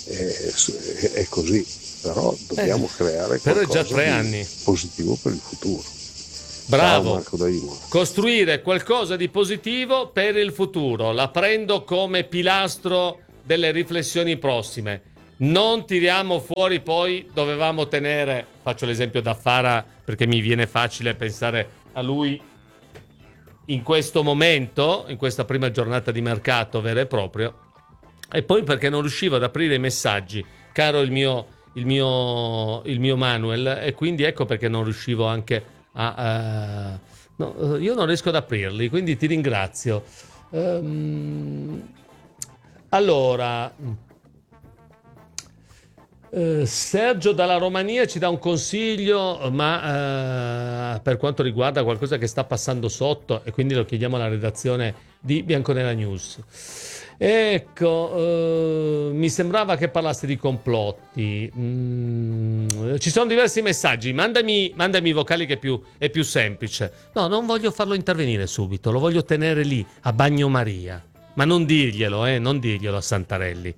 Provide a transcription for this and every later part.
è così, però dobbiamo creare però è già qualcosa 3 anni. di positivo per il futuro. Ciao Bravo. Marco da Imola. Costruire qualcosa di positivo per il futuro. La prendo come pilastro delle riflessioni prossime. Non tiriamo fuori poi, dovevamo tenere, faccio l'esempio da Fara perché mi viene facile pensare a lui in questo momento, in questa prima giornata di mercato vero e proprio, e poi perché non riuscivo ad aprire i messaggi, caro il mio Manuel, e quindi ecco perché non riuscivo anche no, io non riesco ad aprirli, quindi ti ringrazio. Allora, Sergio dalla Romania ci dà un consiglio, ma per quanto riguarda qualcosa che sta passando sotto, e quindi lo chiediamo alla redazione di Bianconera News. Ecco, mi sembrava che parlassi di complotti. Ci sono diversi messaggi. Mandami i vocali che è più semplice. No, non voglio farlo intervenire subito, lo voglio tenere lì a bagnomaria. Ma non dirglielo, non dirglielo a Santarelli.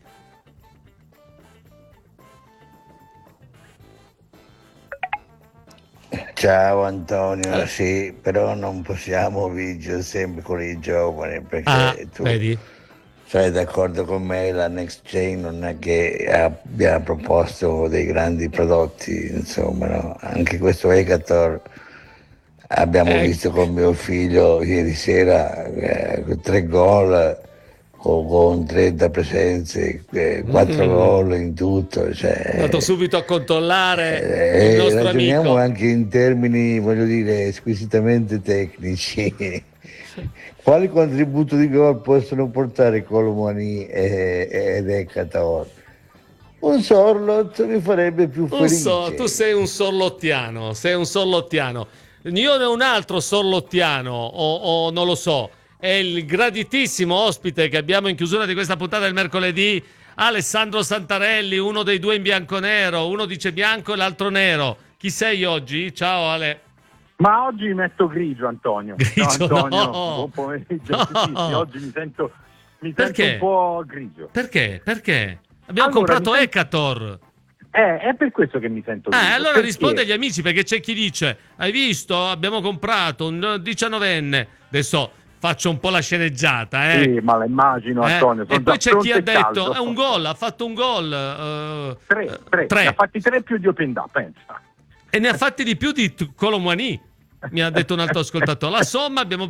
Ciao Antonio, sì, però non possiamo vincere sempre con i giovani perché tu vedi? sei d'accordo con me, la Next Gen non è che abbia proposto dei grandi prodotti, insomma, no? Anche questo Hector abbiamo visto con mio figlio ieri sera 3 gol con 30 presenze, 4 gol in tutto. Cioè, è andato subito a controllare il nostro ragioniamo amico. anche in termini, voglio dire, squisitamente tecnici. Quali contributo di gol possono portare Colomani ed Ekator? Un Sorlot mi farebbe più felice. Tu sei un sorlottiano, Io ne ho un altro sorlottiano, o non lo so, è il graditissimo ospite che abbiamo in chiusura di questa puntata del mercoledì, Alessandro Santarelli, uno dei due in bianco-nero, uno dice bianco e l'altro nero. Chi sei oggi? Ciao Ale. Ma oggi mi metto grigio, Antonio. Grigio, no, Antonio, no. buon pomeriggio. No. Sì, oggi mi sento Perché? un po' grigio. Perché? Abbiamo comprato Ekator. È per questo che mi sento grigio. Allora perché? risponde agli amici, perché c'è chi dice: hai visto? Abbiamo comprato un 19enne. Adesso faccio un po' la sceneggiata, Sì, ma la immagino, Antonio. E poi c'è chi ha detto: caldo. è un gol, ha fatto un gol. Tre. Ne ha fatti 3 più di Openda, pensa. E ne ha fatti di più di Colomani, mi ha detto un altro ascoltatore. La somma abbiamo...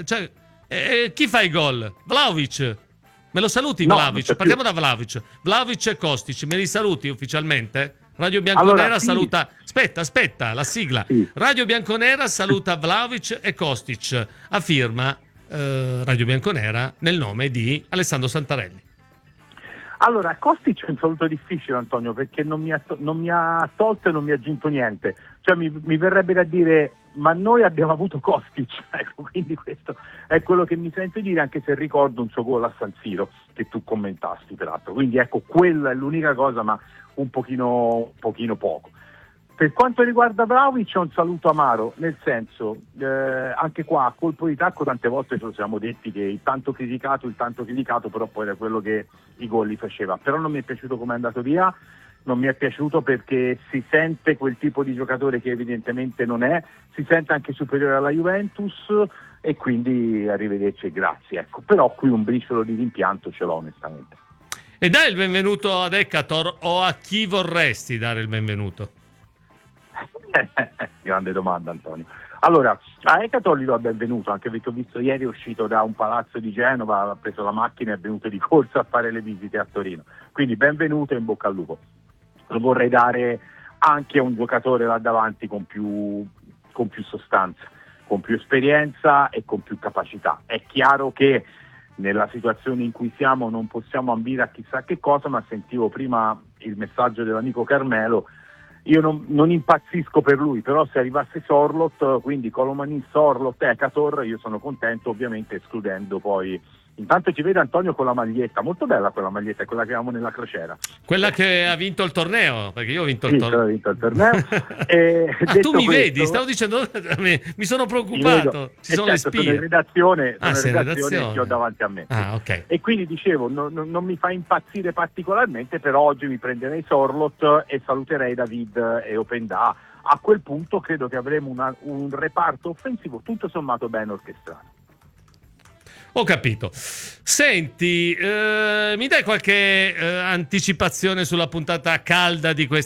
chi fa i gol? Vlahovic. Me lo saluti, No, Vlahovic? Partiamo da Vlahovic. Vlahovic e Kostic, me li saluti ufficialmente? Radio Bianconera allora, sì. saluta... Aspetta, la sigla. Sì. Radio Bianconera saluta Vlahovic e Kostic, a firma Radio Bianconera nel nome di Alessandro Santarelli. Allora, Kostic è un saluto difficile, Antonio, perché non mi ha tolto e non mi ha aggiunto niente. Cioè mi verrebbe da dire, ma noi abbiamo avuto Kostic, ecco, quindi questo è quello che mi sento dire, anche se ricordo un suo gol a San Siro, che tu commentasti peraltro. Quindi ecco, quella è l'unica cosa, ma un pochino poco. Per quanto riguarda Vlahovic c'è un saluto amaro, nel senso, anche qua a colpo di tacco tante volte ce lo siamo detti che il tanto criticato, però poi era quello che i gol li faceva. Però non mi è piaciuto come è andato via, non mi è piaciuto perché si sente quel tipo di giocatore che evidentemente non è, si sente anche superiore alla Juventus e quindi arrivederci e grazie. Ecco. Però qui un briciolo di rimpianto ce l'ho onestamente. E dai il benvenuto ad Ekator, o a chi vorresti dare il benvenuto? Grande domanda, Antonio. Allora, a Ekator gli do il benvenuto, anche perché ho visto ieri è uscito da un palazzo di Genova, ha preso la macchina e è venuto di corsa a fare le visite a Torino. Quindi benvenuto e in bocca al lupo. Lo vorrei dare anche a un giocatore là davanti con più sostanza, con più esperienza e con più capacità. È chiaro che nella situazione in cui siamo non possiamo ambire a chissà che cosa, ma sentivo prima il messaggio dell'amico Carmelo. Io non impazzisco per lui, però se arrivasse Sorlot, quindi Colomani, Sorlot, Ekator, io sono contento, ovviamente escludendo poi Intanto ci vede Antonio con la maglietta, molto bella quella maglietta, è quella che avevamo nella crociera. Quella che ha vinto il torneo, perché io ho vinto il Sì, torneo. ho vinto il torneo. Tu mi vedi, stavo dicendo, mi sono preoccupato. Ci sono le certo, spie. sono in redazione, sei in e redazione. ti ho davanti a me. Ah, ok. E quindi dicevo, non mi fa impazzire particolarmente, però oggi mi prenderei Sorloth e saluterei David e Openda. A quel punto credo che avremo un reparto offensivo tutto sommato ben orchestrato. Ho capito. Senti, mi dai qualche anticipazione sulla puntata calda di questa